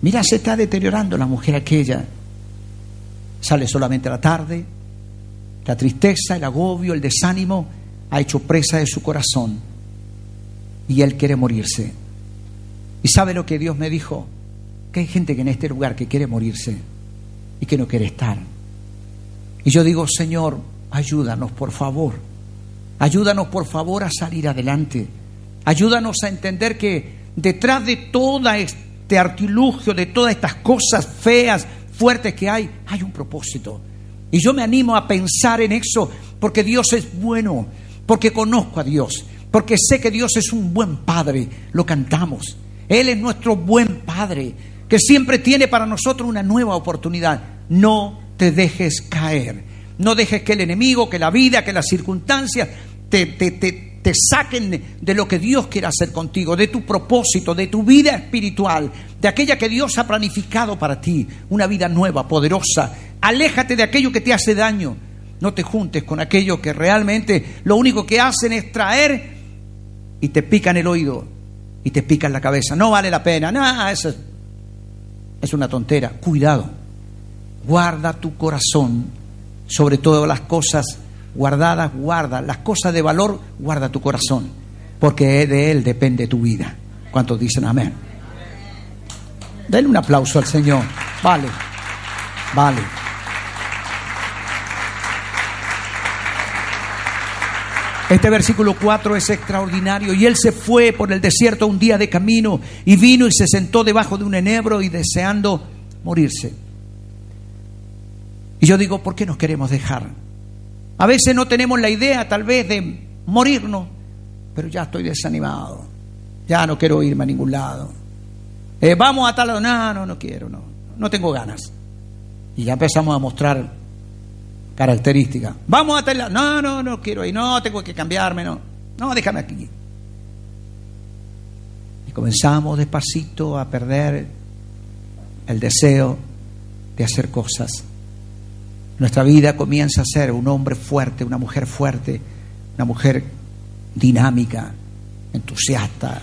Mira, se está deteriorando la mujer aquella. Sale solamente a la tarde. La tristeza, el agobio, el desánimo ha hecho presa de su corazón. Y él quiere morirse. ¿Y sabe lo que Dios me dijo? Que hay gente que en este lugar que quiere morirse y que no quiere estar. Y yo digo, Señor, ayúdanos por favor. Ayúdanos por favor a salir adelante. Ayúdanos a entender que detrás de todo este artilugio, de todas estas cosas feas, fuertes que hay un propósito. Y yo me animo a pensar en eso porque Dios es bueno, porque conozco a Dios, porque sé que Dios es un buen Padre. Lo cantamos. Él es nuestro buen Padre, que siempre tiene para nosotros una nueva oportunidad. No te dejes caer. No dejes que el enemigo, que la vida, que las circunstancias te saquen de lo que Dios quiere hacer contigo, de tu propósito, de tu vida espiritual, de aquella que Dios ha planificado para ti, una vida nueva, poderosa. Aléjate de aquello que te hace daño. No te juntes con aquellos que realmente lo único que hacen es traer y te pican el oído y te pican la cabeza. No vale la pena. No, eso es una tontera. Cuidado. Guarda tu corazón sobre todas las cosas guardadas, guarda las cosas de valor, guarda tu corazón, porque de él depende tu vida. ¿Cuántos dicen amén? Denle un aplauso al Señor. Vale. Este versículo 4 es extraordinario. Y él se fue por el desierto un día de camino, y vino y se sentó debajo de un enebro, y deseando morirse. Y yo digo, ¿por qué nos queremos dejar? A veces no tenemos la idea tal vez de morirnos, pero ya estoy desanimado, ya no quiero irme a ningún lado. Vamos a tal lado, no quiero, no tengo ganas. Y ya empezamos a mostrar características. Vamos a tal lado, no quiero ir, no, tengo que cambiarme, no, déjame aquí. Y comenzamos despacito a perder el deseo de hacer cosas. Nuestra vida comienza a ser un hombre fuerte, una mujer fuerte, una mujer dinámica, entusiasta.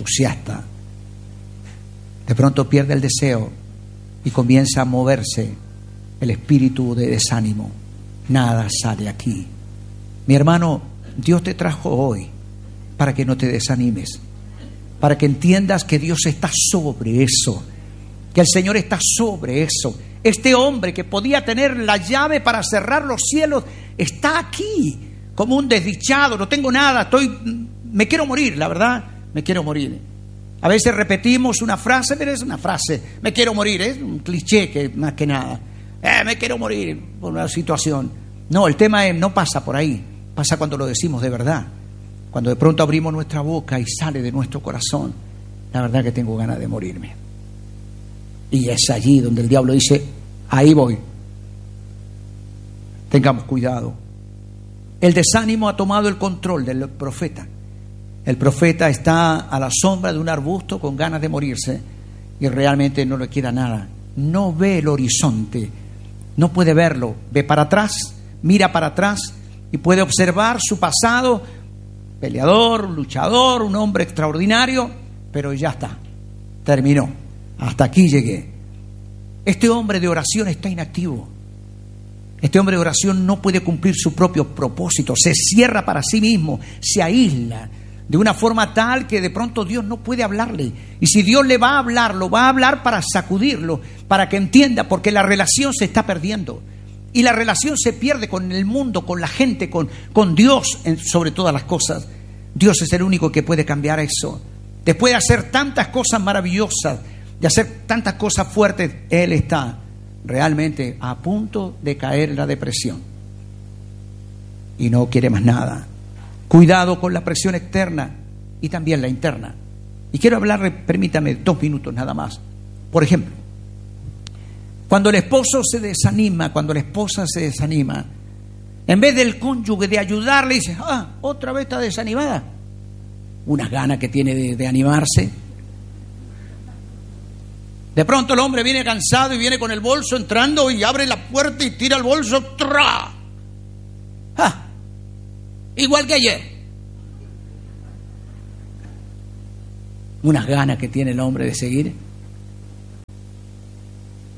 De pronto pierde el deseo y comienza a moverse el espíritu de desánimo. Nada sale aquí. Mi hermano, Dios te trajo hoy para que no te desanimes, para que entiendas que Dios está sobre eso, que el Señor está sobre eso. Este hombre que podía tener la llave para cerrar los cielos está aquí como un desdichado. No tengo nada, me quiero morir, la verdad, me quiero morir. A veces repetimos una frase, pero es una frase, me quiero morir, es un cliché que más que nada. Me quiero morir por una situación. No, el tema no pasa por ahí, pasa cuando lo decimos de verdad. Cuando de pronto abrimos nuestra boca y sale de nuestro corazón, la verdad que tengo ganas de morirme. Y es allí donde el diablo dice, ahí voy. Tengamos cuidado. El desánimo ha tomado el control del profeta. El profeta está a la sombra de un arbusto con ganas de morirse y realmente no le queda nada. No ve el horizonte, no puede verlo. Ve para atrás, mira para atrás y puede observar su pasado. Peleador, luchador, un hombre extraordinario, pero ya está, terminó. Hasta aquí llegué. Este hombre de oración está inactivo. Este hombre de oración no puede cumplir su propio propósito. Se cierra para sí mismo, se aísla de una forma tal que de pronto Dios no puede hablarle. Y si Dios le va a hablar, lo va a hablar para sacudirlo, para que entienda, porque la relación se está perdiendo. Y la relación se pierde con el mundo, con la gente, con Dios sobre todas las cosas. Dios es el único que puede cambiar eso. Después de hacer tantas cosas maravillosas, de hacer tantas cosas fuertes, él está realmente a punto de caer en la depresión y no quiere más nada. Cuidado con la presión externa y también la interna. Y quiero hablarle, permítame 2 minutos nada más. Por ejemplo, cuando el esposo se desanima, cuando la esposa se desanima, en vez del cónyuge de ayudarle, dice, otra vez está desanimada. Unas ganas que tiene de animarse. De pronto el hombre viene cansado y viene con el bolso entrando y abre la puerta y tira el bolso. ¡Tra! Igual que ayer. Unas ganas que tiene el hombre de seguir.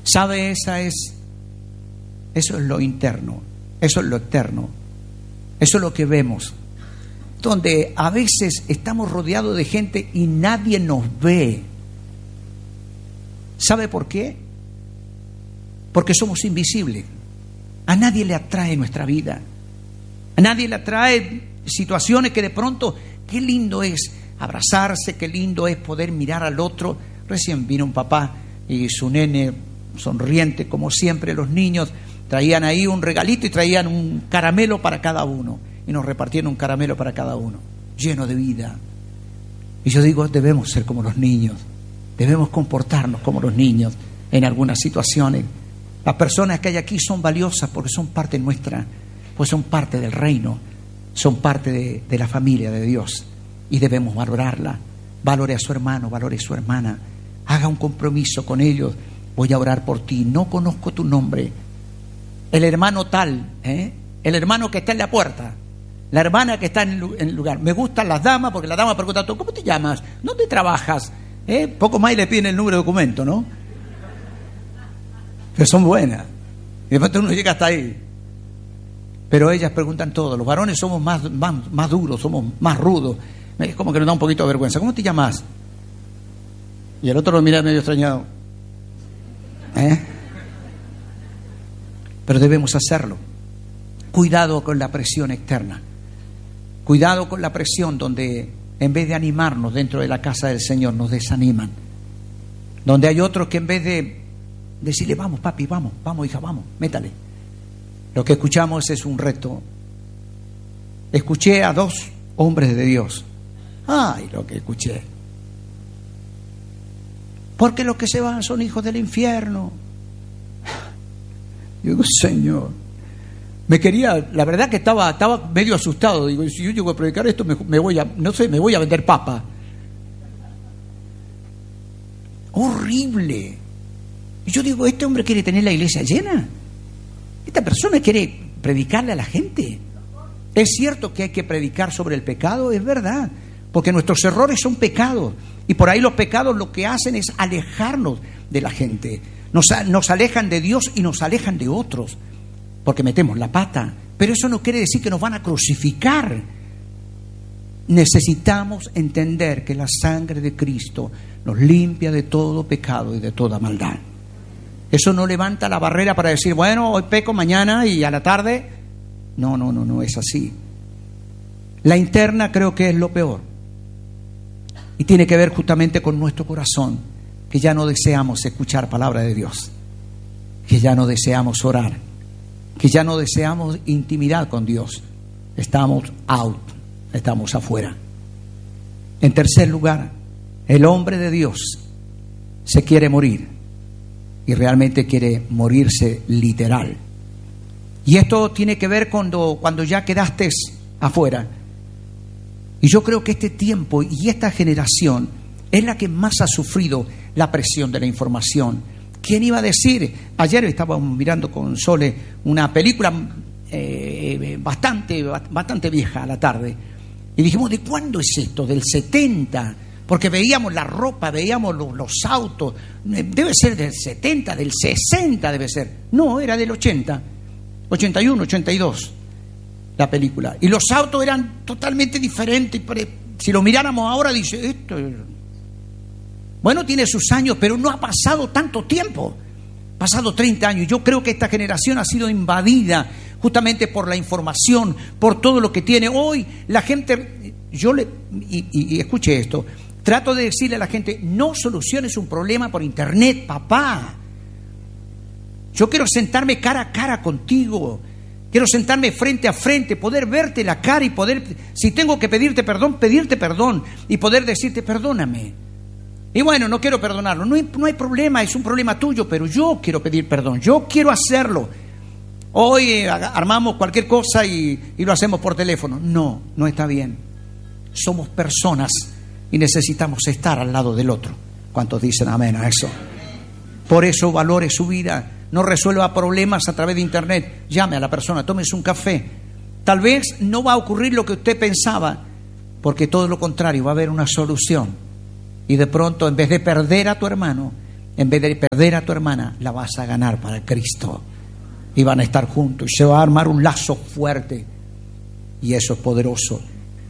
¿Sabe? Eso es lo interno, eso es lo externo, eso es lo que vemos. Donde a veces estamos rodeados de gente y nadie nos ve. ¿Sabe por qué? Porque somos invisibles. A nadie le atrae nuestra vida. A nadie le atrae situaciones que de pronto, qué lindo es abrazarse, qué lindo es poder mirar al otro. Recién vino un papá y su nene sonriente, como siempre los niños, traían ahí un regalito y traían un caramelo para cada uno. Y nos repartieron un caramelo para cada uno, lleno de vida. Y yo digo, debemos ser como los niños, debemos comportarnos como los niños en algunas situaciones. Las personas que hay aquí son valiosas porque son parte nuestra, pues son parte del reino, son parte de la familia de Dios y debemos valorarla. Valore a su hermano, valore a su hermana, haga un compromiso con ellos. Voy a orar por ti, no conozco tu nombre. El hermano tal, el hermano que está en la puerta, la hermana que está en el lugar. Me gustan las damas porque las damas preguntan, ¿cómo te llamas? ¿Dónde trabajas? Poco más y le piden el número de documento, ¿no? Pero son buenas. Y después uno llega hasta ahí. Pero ellas preguntan todo. Los varones somos más duros, somos más rudos. Es como que nos da un poquito de vergüenza. ¿Cómo te llamas? Y el otro lo mira medio extrañado. Pero debemos hacerlo. Cuidado con la presión externa. Cuidado con la presión donde en vez de animarnos dentro de la casa del Señor nos desaniman. Donde hay otros que en vez de decirle, vamos papi, vamos hija, vamos, métale. Lo que escuchamos es un reto. Escuché a 2 hombres de Dios. Ay, lo que escuché. Porque los que se van son hijos del infierno. Yo digo, Señor, la verdad que estaba medio asustado. Digo, si yo llego a predicar esto, me voy a vender papa. Horrible. Y yo digo, ¿este hombre quiere tener la iglesia llena? ¿Esta persona quiere predicarle a la gente? Es cierto que hay que predicar sobre el pecado, es verdad, porque nuestros errores son pecados. Y por ahí los pecados lo que hacen es alejarnos de la gente. Nos alejan de Dios y nos alejan de otros, porque metemos la pata. Pero eso no quiere decir que nos van a crucificar. Necesitamos entender que la sangre de Cristo nos limpia de todo pecado y de toda maldad. Eso no levanta la barrera para decir, bueno, hoy peco, mañana y a la tarde. No es así. La interna creo que es lo peor. Y tiene que ver justamente con nuestro corazón, que ya no deseamos escuchar palabra de Dios, que ya no deseamos orar, que ya no deseamos intimidad con Dios. Estamos out, estamos afuera. En tercer lugar, el hombre de Dios se quiere morir y realmente quiere morirse literal. Y esto tiene que ver cuando ya quedaste afuera. Y yo creo que este tiempo y esta generación es la que más ha sufrido la presión de la información. ¿Quién iba a decir? Ayer estábamos mirando con Sole una película bastante vieja a la tarde. Y dijimos, ¿de cuándo es esto? ¿Del 70? Porque veíamos la ropa, veíamos los autos. Debe ser del 70, del 60 debe ser. No, era del 80, 81, 82. La película. Y los autos eran totalmente diferentes. Si lo miráramos ahora, dice, esto es... Bueno, tiene sus años, pero no ha pasado tanto tiempo. Pasado 30 años. Yo creo que esta generación ha sido invadida justamente por la información, por todo lo que tiene. Hoy la gente, y escuche esto, trato de decirle a la gente, no soluciones un problema por internet, papá. Yo quiero sentarme cara a cara contigo. Quiero sentarme frente a frente, poder verte la cara y poder, si tengo que pedirte perdón, pedirte perdón y poder decirte perdóname. Y bueno, no quiero perdonarlo, no hay problema, es un problema tuyo, pero yo quiero pedir perdón, yo quiero hacerlo. Hoy armamos cualquier cosa y lo hacemos por teléfono. No está bien. Somos personas y necesitamos estar al lado del otro. ¿Cuántos dicen amén a eso? Por eso valore su vida. No resuelva problemas a través de internet. Llame a la persona, tómese un café. Tal vez no va a ocurrir lo que usted pensaba, porque todo lo contrario, va a haber una solución. Y de pronto, en vez de perder a tu hermano, en vez de perder a tu hermana, la vas a ganar para Cristo. Y van a estar juntos y se va a armar un lazo fuerte. Y eso es poderoso.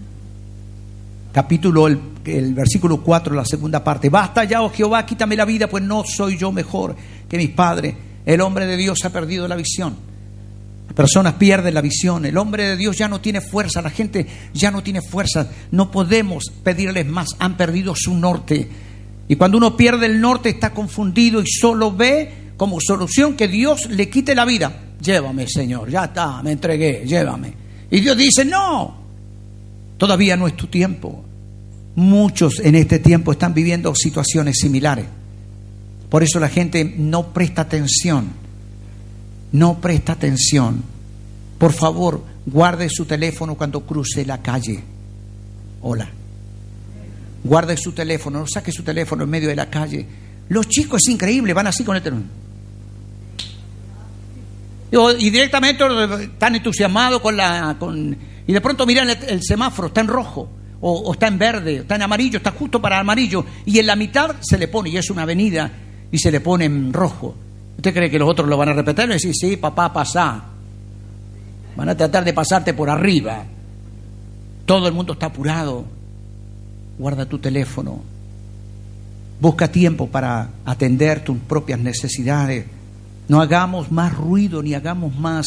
El versículo 4, la segunda parte. Basta ya, oh Jehová, quítame la vida, pues no soy yo mejor que mis padres. El hombre de Dios ha perdido la visión. Las personas pierden la visión. El hombre de Dios ya no tiene fuerza. La gente ya no tiene fuerza. No podemos pedirles más. Han perdido su norte. Y cuando uno pierde el norte está confundido y solo ve como solución que Dios le quite la vida. Llévame, Señor, ya está, me entregué, llévame. Y Dios dice, no, todavía no es tu tiempo. Muchos en este tiempo están viviendo situaciones similares. Por eso la gente no presta atención. No presta atención. Por favor, guarde su teléfono cuando cruce la calle. Hola. Guarde su teléfono, no saque su teléfono en medio de la calle. Los chicos es increíble, van así con el teléfono. Y directamente están entusiasmados y de pronto miran el semáforo, está en rojo, o está en verde, está en amarillo, está justo para amarillo, y en la mitad se le pone, y es una avenida, y se le pone en rojo. ¿Usted cree que los otros lo van a respetar? Y decir, sí, papá, pasá. Van a tratar de pasarte por arriba. Todo el mundo está apurado. Guarda tu teléfono. Busca tiempo para atender tus propias necesidades. No hagamos más ruido ni hagamos más.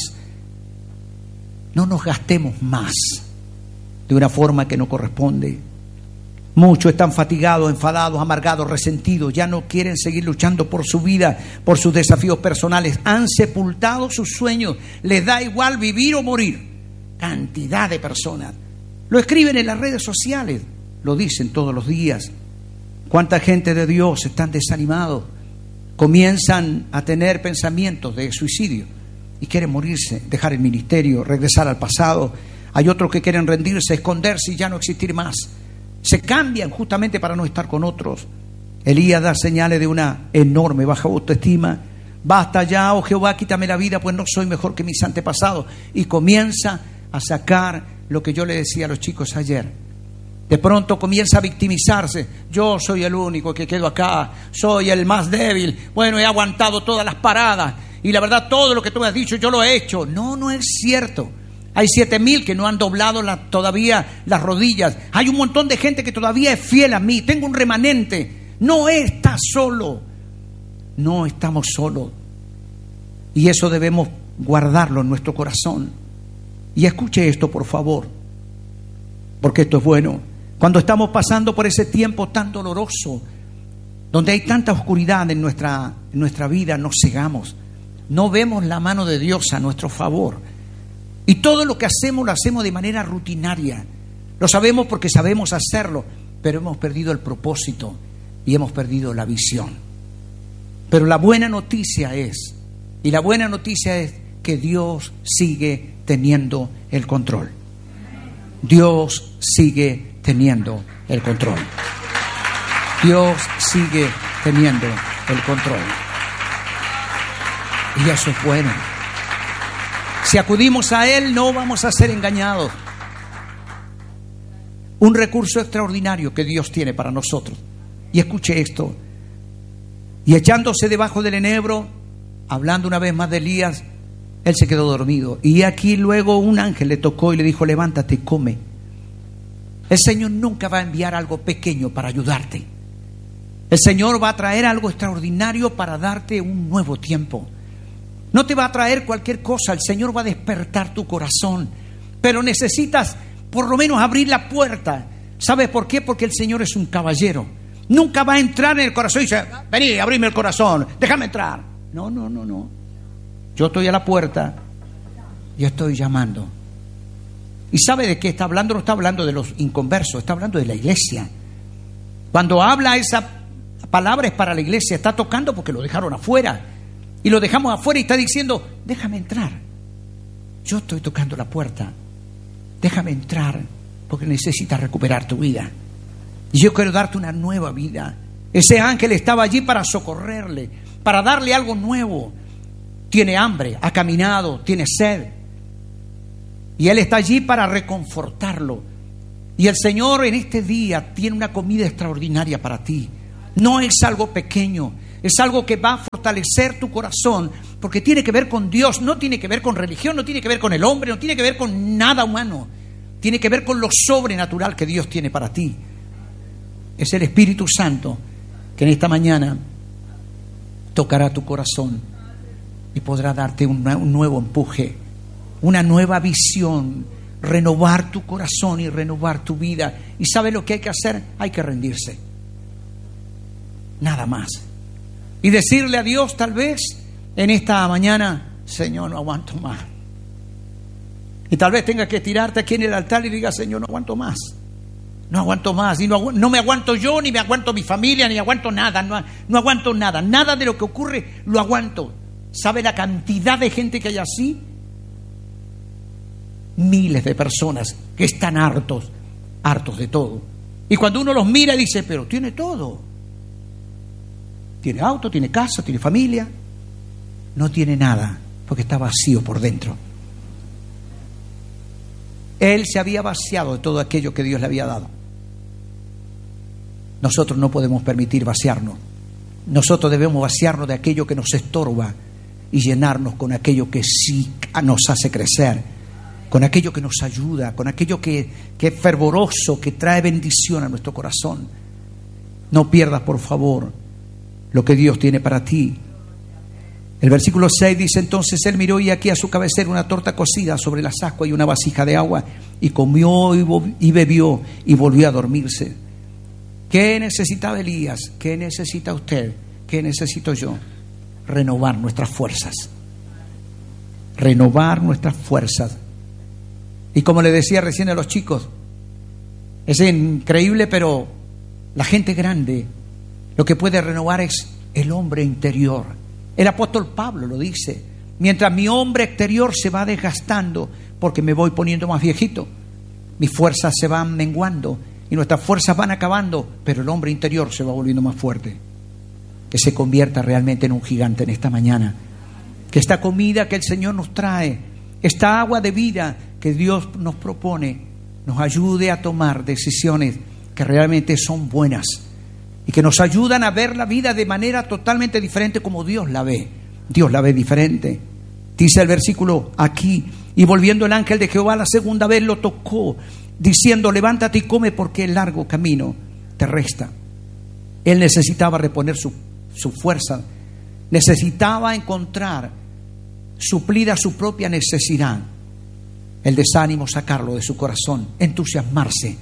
No nos gastemos más de una forma que no corresponde. Muchos están fatigados, enfadados, amargados, resentidos. Ya no quieren seguir luchando por su vida, por sus desafíos personales. Han sepultado sus sueños. Les da igual vivir o morir. Cantidad de personas. Lo escriben en las redes sociales. Lo dicen todos los días. ¿Cuánta gente de Dios están desanimados? Comienzan a tener pensamientos de suicidio y quieren morirse, dejar el ministerio, regresar al pasado. Hay otros que quieren rendirse, esconderse y ya no existir más. Se cambian justamente para no estar con otros. Elías da señales de una enorme baja autoestima. Basta ya, oh Jehová, quítame la vida, pues no soy mejor que mis antepasados. Y comienza a sacar lo que yo le decía a los chicos ayer. De pronto comienza a victimizarse. Yo soy el único que quedo acá, soy el más débil. Bueno, he aguantado todas las paradas y la verdad todo lo que tú me has dicho yo lo he hecho. No, no es cierto. Hay 7,000 que no han doblado todavía las rodillas. Hay un montón de gente que todavía es fiel a mí. Tengo un remanente. No estás solo. No estamos solos. Y eso debemos guardarlo en nuestro corazón. Y escuche esto, por favor, porque esto es bueno. Cuando estamos pasando por ese tiempo tan doloroso, donde hay tanta oscuridad en nuestra vida, nos cegamos. No vemos la mano de Dios a nuestro favor. Y todo lo que hacemos lo hacemos de manera rutinaria. Lo sabemos porque sabemos hacerlo, pero hemos perdido el propósito y hemos perdido la visión. Pero la buena noticia es que Dios sigue teniendo el control. Dios sigue teniendo el control. Dios sigue teniendo el control. Y eso es bueno. Si acudimos a Él, no vamos a ser engañados. Un recurso extraordinario que Dios tiene para nosotros. Y escuche esto. Y echándose debajo del enebro, hablando una vez más de Elías, él se quedó dormido. Y aquí luego un ángel le tocó y le dijo, levántate y come. El Señor nunca va a enviar algo pequeño para ayudarte. El Señor va a traer algo extraordinario para darte un nuevo tiempo. No te va a traer cualquier cosa. El Señor va a despertar tu corazón. Pero necesitas por lo menos abrir la puerta. ¿Sabes por qué? Porque el Señor es un caballero. Nunca va a entrar en el corazón y dice, vení, abrime el corazón, déjame entrar. No. Yo estoy a la puerta, yo estoy llamando. ¿Y sabe de qué está hablando? No está hablando de los inconversos, está hablando de la iglesia. Cuando habla esa palabra es para la iglesia, está tocando porque lo dejaron afuera. Y lo dejamos afuera y está diciendo, déjame entrar. Yo estoy tocando la puerta, déjame entrar porque necesitas recuperar tu vida. Y yo quiero darte una nueva vida. Ese ángel estaba allí para socorrerle, para darle algo nuevo. Tiene hambre, ha caminado, tiene sed. Y Él está allí para reconfortarlo. Y el Señor en este día tiene una comida extraordinaria para ti. No es algo pequeño. Es algo que va a fortalecer tu corazón, porque tiene que ver con Dios, no tiene que ver con religión, no tiene que ver con el hombre, no tiene que ver con nada humano. Tiene que ver con lo sobrenatural que Dios tiene para ti. Es el Espíritu Santo que en esta mañana tocará tu corazón y podrá darte un nuevo empuje, una nueva visión, renovar tu corazón y renovar tu vida. ¿Y sabe lo que hay que hacer? Hay que rendirse. Nada más. Y decirle a Dios tal vez en esta mañana: Señor, no aguanto más. Y tal vez tenga que tirarte aquí en el altar y diga: Señor, no aguanto más. No aguanto más. Y no me aguanto yo, ni me aguanto mi familia, ni aguanto nada. No aguanto nada. Nada de lo que ocurre lo aguanto. ¿Sabe la cantidad de gente que hay así? Miles de personas que están hartos de todo. Y cuando uno los mira dice: pero tiene todo. Tiene auto, tiene casa, tiene familia. No tiene nada, porque está vacío por dentro. Él se había vaciado de todo aquello que Dios le había dado. Nosotros no podemos permitir vaciarnos. Nosotros debemos vaciarnos de aquello que nos estorba y llenarnos con aquello que sí nos hace crecer, con aquello que nos ayuda, con aquello que es fervoroso, que trae bendición a nuestro corazón. No pierdas, por favor, lo que Dios tiene para ti. El versículo 6 dice: entonces él miró y aquí a su cabecera una torta cocida sobre las ascuas y una vasija de agua, y comió y bebió y volvió a dormirse. ¿Qué necesitaba Elías? ¿Qué necesita usted? ¿Qué necesito yo? Renovar nuestras fuerzas. Renovar nuestras fuerzas. Y como le decía recién a los chicos, es increíble, pero la gente grande lo que puede renovar es el hombre interior. El apóstol Pablo lo dice: mientras mi hombre exterior se va desgastando, porque me voy poniendo más viejito, mis fuerzas se van menguando y nuestras fuerzas van acabando, pero el hombre interior se va volviendo más fuerte. Que se convierta realmente en un gigante en esta mañana. Que esta comida que el Señor nos trae, esta agua de vida que Dios nos propone, nos ayude a tomar decisiones que realmente son buenas y que nos ayudan a ver la vida de manera totalmente diferente como Dios la ve. Dios la ve diferente. Dice el versículo aquí: y volviendo el ángel de Jehová la segunda vez lo tocó, diciendo: levántate y come, porque el largo camino te resta. Él necesitaba reponer su fuerza, necesitaba encontrar suplida su propia necesidad, el desánimo sacarlo de su corazón, entusiasmarse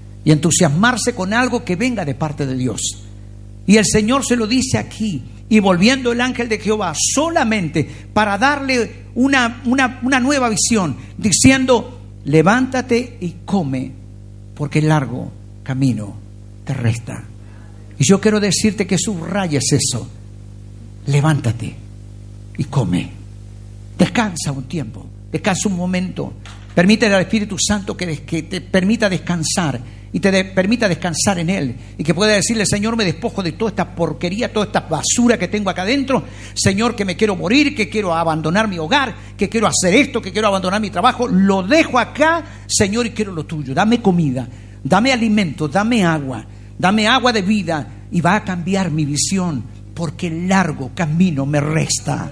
con algo que venga de parte de Dios. Y el Señor se lo dice aquí: y volviendo el ángel de Jehová, solamente para darle una nueva visión, diciendo: levántate y come, porque el largo camino te resta. Y yo quiero decirte que subrayes eso: levántate y come. Descansa un tiempo, descansa un momento. Permítele al Espíritu Santo que te permita descansar y te permita descansar en Él, y que pueda decirle: Señor, me despojo de toda esta porquería, toda esta basura que tengo acá adentro. Señor, que me quiero morir, que quiero abandonar mi hogar, que quiero hacer esto, que quiero abandonar mi trabajo. Lo dejo acá, Señor, y quiero lo tuyo. Dame comida, dame alimento, dame agua de vida, y va a cambiar mi visión, porque el largo camino me resta.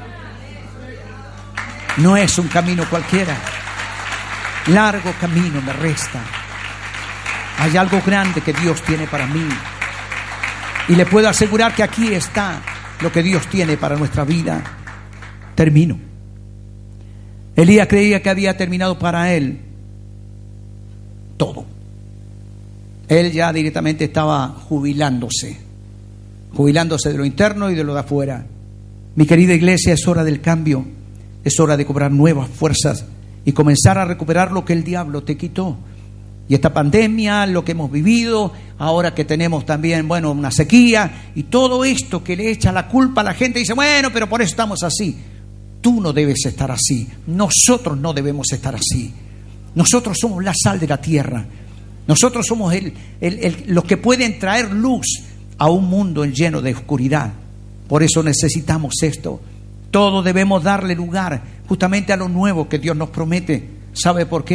No es un camino cualquiera. Largo camino me resta. Hay algo grande que Dios tiene para mí, y le puedo asegurar que aquí está lo que Dios tiene para nuestra vida. Termino. Elías creía que había terminado para él todo. Él ya directamente estaba jubilándose de lo interno y de lo de afuera. Mi querida iglesia, es hora del cambio. Es hora de cobrar nuevas fuerzas y comenzar a recuperar lo que el diablo te quitó. Y esta pandemia, lo que hemos vivido, ahora que tenemos también, una sequía, y todo esto que le echa la culpa a la gente, dice: bueno, pero por eso estamos así. Tú no debes estar así. Nosotros no debemos estar así. Nosotros somos la sal de la tierra. Nosotros somos los que pueden traer luz a un mundo lleno de oscuridad. Por eso necesitamos esto. Todos debemos darle lugar justamente a lo nuevo que Dios nos promete. ¿Sabe por qué?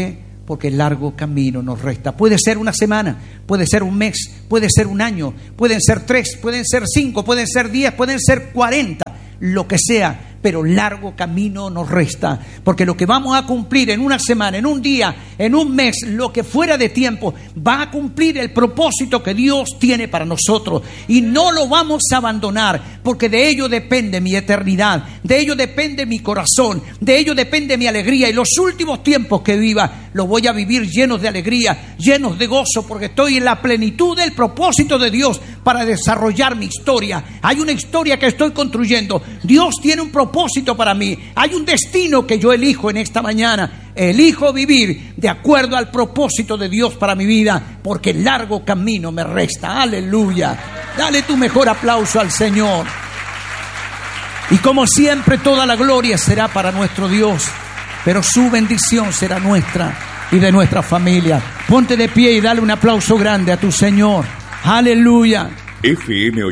porque largo camino nos resta. Puede ser una semana, puede ser un mes, puede ser un año, pueden ser 3, pueden ser 5, pueden ser 10, pueden ser 40, lo que sea, pero largo camino nos resta, porque lo que vamos a cumplir en una semana, en un día, en un mes, lo que fuera de tiempo, va a cumplir el propósito que Dios tiene para nosotros, y no lo vamos a abandonar, porque de ello depende mi eternidad, de ello depende mi corazón, de ello depende mi alegría, y los últimos tiempos que viva, los voy a vivir llenos de alegría, llenos de gozo, porque estoy en la plenitud del propósito de Dios para desarrollar mi historia. Hay una historia que estoy construyendo. Dios tiene un propósito para mí. Hay un destino que yo elijo en esta mañana. Elijo vivir de acuerdo al propósito de Dios para mi vida, porque largo camino me resta. Aleluya. Dale tu mejor aplauso al Señor. Y como siempre, toda la gloria será para nuestro Dios, pero su bendición será nuestra y de nuestra familia. Ponte de pie y dale un aplauso grande a tu Señor. Aleluya. FM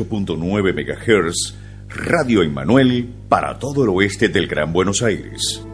88.9 MHz, Radio Emmanuel, para todo el oeste del Gran Buenos Aires.